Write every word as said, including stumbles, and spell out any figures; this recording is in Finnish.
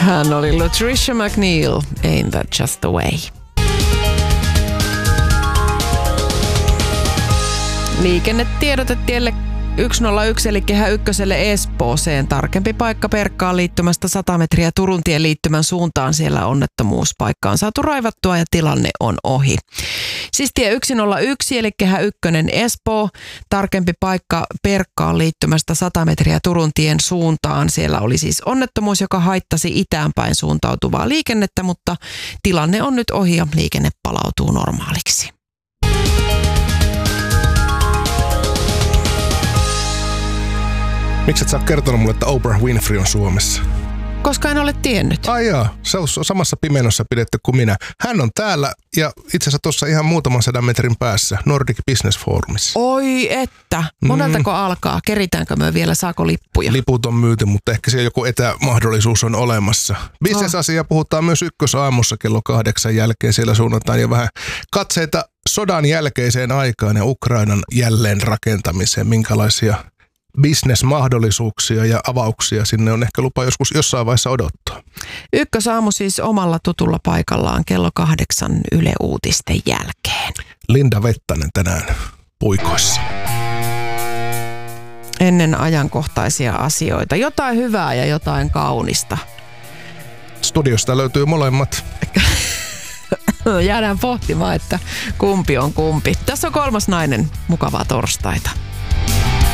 Hän oli Latricia McNeil, Ain't That Just the Way. Liikennetiedote tielle yksi nolla yksi eli Kehä ykköselle Espooseen. Tarkempi paikka Perkkaan liittymästä sata metriä Turun tien liittymän suuntaan. Siellä onnettomuuspaikka on saatu raivattua ja tilanne on ohi. Siis tie yksi nolla yksi eli Kehä ykkönen Espoo. Tarkempi paikka Perkkaan liittymästä sata metriä Turun tien suuntaan. Siellä oli siis onnettomuus, joka haittasi itäänpäin suuntautuvaa liikennettä, mutta tilanne on nyt ohi ja liikenne palautuu normaaliksi. Miksi et sä oot kertonut mulle, että Oprah Winfrey on Suomessa? Koska en ole tiennyt. Ai jaa, se on samassa pimennossa pidetty kuin minä. Hän on täällä ja itse asiassa tuossa ihan muutaman sadan metrin päässä Nordic Business Forumissa. Oi että, moneltako mm. alkaa? Keritäänkö me vielä, saako lippuja? Liput on myyty, mutta ehkä siellä joku etämahdollisuus on olemassa. Business-asia puhutaan myös ykkösaamussa kello kahdeksan jälkeen. Siellä suunnataan jo vähän katseita sodan jälkeiseen aikaan ja Ukrainan jälleen rakentamiseen. Minkälaisia business-mahdollisuuksia ja avauksia sinne on ehkä lupa joskus jossain vaiheessa odottaa. Ykkösaamu siis omalla tutulla paikallaan kello kahdeksan Yle Uutisten jälkeen. Linda Vettanen tänään puikoissa. Ennen ajankohtaisia asioita. Jotain hyvää ja jotain kaunista. Studiosta löytyy molemmat. Jäädään pohtimaan, että kumpi on kumpi. Tässä on kolmas nainen. Mukavaa torstaita.